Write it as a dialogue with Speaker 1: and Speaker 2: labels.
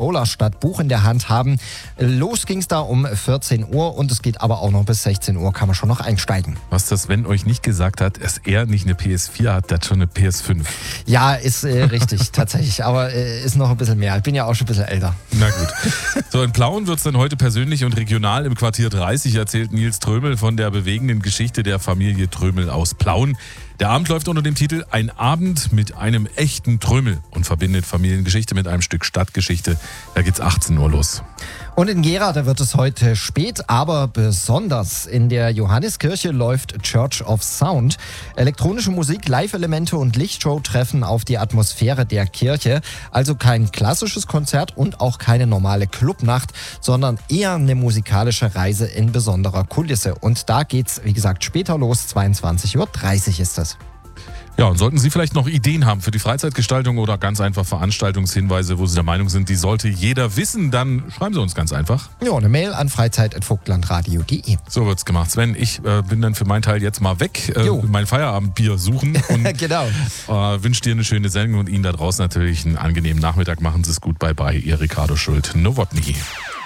Speaker 1: Controller statt Buch in der Hand haben. Los ging's da um 14 Uhr und es geht aber auch noch bis 16 Uhr, kann man schon noch einsteigen.
Speaker 2: Was das Sven euch nicht gesagt hat, dass er nicht eine PS4 hat, der hat schon eine PS5.
Speaker 1: Ja, ist richtig, tatsächlich, aber ist noch ein bisschen mehr. Ich bin ja auch schon ein bisschen älter.
Speaker 2: Na gut. So, in Plauen wird es dann heute persönlich und regional im Quartier 30, erzählt Nils Trömel von der bewegenden Geschichte der Familie Trömel aus Plauen. Der Abend läuft unter dem Titel Ein Abend mit einem echten Trömel und verbindet Familiengeschichte mit einem Stück Stadtgeschichte. Da geht's 18 Uhr los.
Speaker 1: Und in Gera, da wird es heute spät, aber besonders. In der Johanneskirche läuft Church of Sound. Elektronische Musik, Live-Elemente und Lichtshow treffen auf die Atmosphäre der Kirche. Also kein klassisches Konzert und auch keine normale Clubnacht, sondern eher eine musikalische Reise in besonderer Kulisse. Und da geht's, wie gesagt, später los, 22:30 Uhr ist das.
Speaker 2: Ja, und sollten Sie vielleicht noch Ideen haben für die Freizeitgestaltung oder ganz einfach Veranstaltungshinweise, wo Sie der Meinung sind, die sollte jeder wissen, dann schreiben Sie uns ganz einfach.
Speaker 1: Ja, eine Mail an freizeit@vogtlandradio.de.
Speaker 2: So wird's gemacht. Sven, ich bin dann für meinen Teil jetzt mal weg, mein Feierabendbier suchen und
Speaker 1: Genau.
Speaker 2: wünsche dir eine schöne Sendung und Ihnen da draußen natürlich einen angenehmen Nachmittag. Machen Sie es gut. Bye bye, Ihr Ricardo Schult. Nowotny.